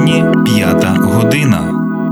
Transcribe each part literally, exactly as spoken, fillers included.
Україні п'ята година.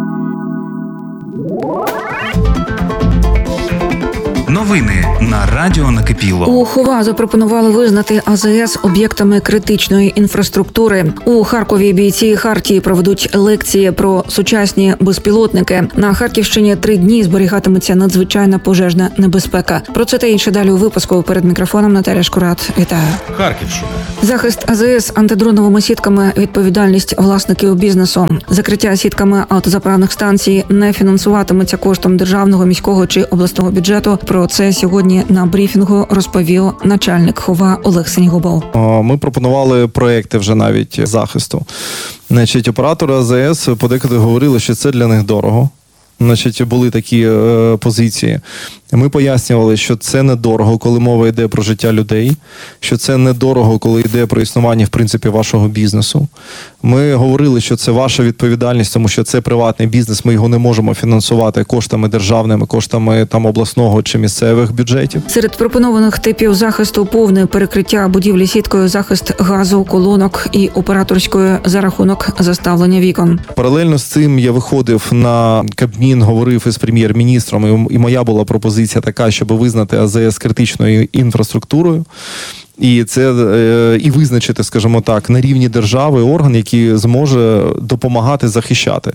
Новини на Радіо Накипіло. У Хова запропонували визнати АЗС об'єктами критичної інфраструктури. У Харкові бійці Хартії проведуть лекції про сучасні безпілотники. На Харківщині три дні зберігатиметься надзвичайна пожежна небезпека. Про це та інше далі у випуску. Перед мікрофоном Наталя Шкурат. Вітаю. Харківщина. Захист АЗС антидроновими сітками, відповідальність власників бізнесу. Закриття сітками автозаправних станцій не фінансуватиметься коштом державного, міського чи обласного бюджету. Про це сьогодні на брифінгу розповів начальник Хова Олег Сенігубов. Ми пропонували проекти вже навіть захисту. Значить, оператори АЗС подекуди говорили, що це для них дорого. Значить, були такі е, позиції. Ми пояснювали, що це недорого, коли мова йде про життя людей, що це недорого, коли йде про існування, в принципі, вашого бізнесу. Ми говорили, що це ваша відповідальність, тому що це приватний бізнес, ми його не можемо фінансувати коштами державними, коштами там обласного чи місцевих бюджетів. Серед пропонованих типів захисту повне перекриття будівлі сіткою, захист газу, колонок і операторської за рахунок заставлення вікон. Паралельно з цим я виходив на Кабмін, говорив із прем'єр-міністром, і моя була пропозиція така, щоб визнати АЗС критичною інфраструктурою. І це і визначити, скажімо так, на рівні держави орган, який зможе допомагати захищати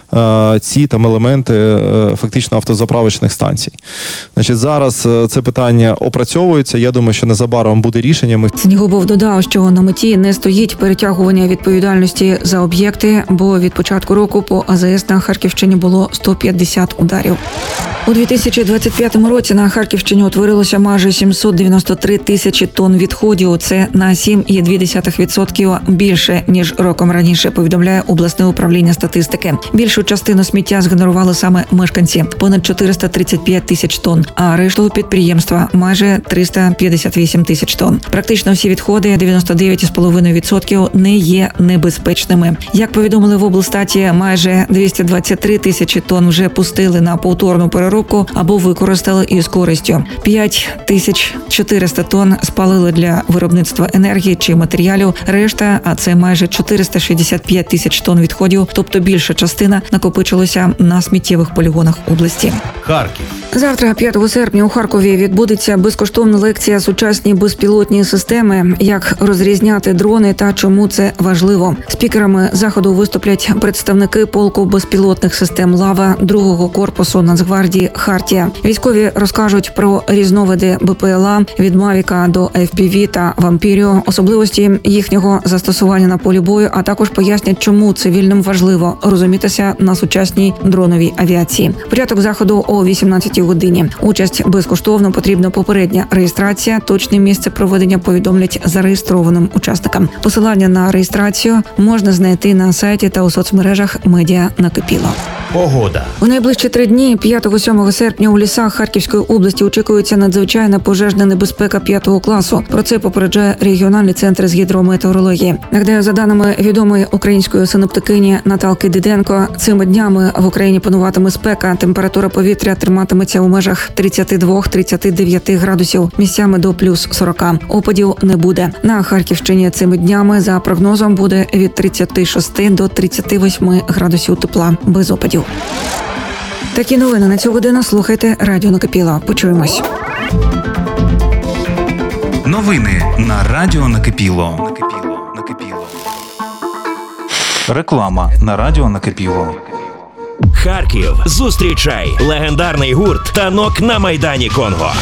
е, ці там елементи е, фактично автозаправочних станцій. Значить, зараз це питання опрацьовується. Я думаю, що незабаром буде рішення. Ми... Сенігубов додав, що на меті не стоїть перетягування відповідальності за об'єкти, бо від початку року по АЗС на Харківщині було сто п'ятдесят ударів. У дві тисячі двадцять п'ятому році на Харківщині утворилося майже сімсот дев'яносто три тисячі тонн відходів. Це на сім цілих дві десятих відсотка більше, ніж роком раніше, повідомляє обласне управління статистики. Більшу частину сміття згенерували саме мешканці – понад чотириста тридцять п'ять тисяч тонн, а решту підприємства – майже триста п'ятдесят вісім тисяч тонн. Практично всі відходи – дев'яносто дев'ять цілих п'ять десятих відсотка – не є небезпечними. Як повідомили в облстаті, майже двісті двадцять три тисячі тонн вже пустили на повторну переробку або використали із користю. п'ять тисяч чотириста тонн спалили для виробництва енергії чи матеріалів. Решта, а це майже чотириста шістдесят п'ять тисяч тонн відходів, тобто більша частина, накопичилося на сміттєвих полігонах області. Харків. Завтра, п'ятого серпня, у Харкові відбудеться безкоштовна лекція «Сучасні безпілотні системи. Як розрізняти дрони та чому це важливо». Спікерами заходу виступлять представники полку безпілотних систем «Лава» другого корпусу Нацгвардії «Хартія». Військові розкажуть про різновиди БПЛА від «Мавіка» до еф пі ві та «Вампіріо», особливості їхнього застосування на полі бою, а також пояснять, чому цивільним важливо розумітися на сучасній дроновій авіації. Початок заходу о вісімнадцятій годині. Участь безкоштовно, потрібна попередня реєстрація. Точне місце проведення повідомлять зареєстрованим учасникам. Посилання на реєстрацію можна знайти на сайті та у соцмережах «Медіа Накипіло». Погода. У найближчі три дні, п'ятого-сьомого серпня, у лісах Харківської області очікується надзвичайна пожежна небезпека п'ятого класу. Про це попереджає регіональний центр з гідрометеорології. Нагадаю, за даними відомої української синоптикині Наталки Диденко, цими днями в Україні пануватиме спека. Температура повітря триматиметься у межах тридцять два - тридцять дев'ять градусів, місцями до плюс сорок. Опадів не буде. На Харківщині цими днями, за прогнозом, буде від тридцять шість до тридцять вісім градусів тепла, без опадів. Такі новини на цю годину слухайте Радіо Накипіло. Почуємось. Новини на Радіо Накипіло. Накипіло. Накипіло. Реклама на Радіо Накипіло. Харків. Зустрічай легендарний гурт «Танок» на Майдані Конго.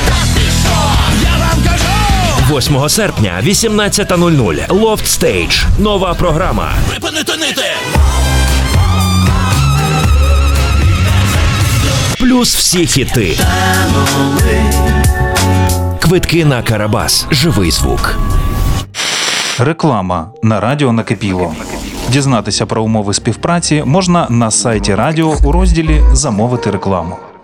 восьмого серпня, вісімнадцята нуль нуль. Loft Stage. Нова програма. Припинити нити! Плюс всі хіти. Квитки на Карабас. Живий звук. Реклама на Радіо Накипіло. Дізнатися про умови співпраці можна на сайті радіо у розділі «Замовити рекламу».